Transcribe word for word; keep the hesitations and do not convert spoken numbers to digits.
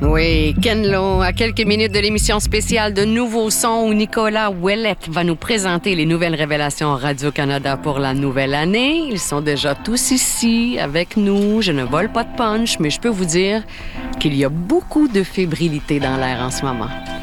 Oui, Ken Lo, à quelques minutes de l'émission spéciale de Nouveaux Sons où Nicolas Ouellette va nous présenter les nouvelles révélations Radio-Canada pour la nouvelle année. Ils sont déjà tous ici avec nous. Je ne vole pas de punch, mais je peux vous dire qu'il y a beaucoup de fébrilité dans l'air en ce moment.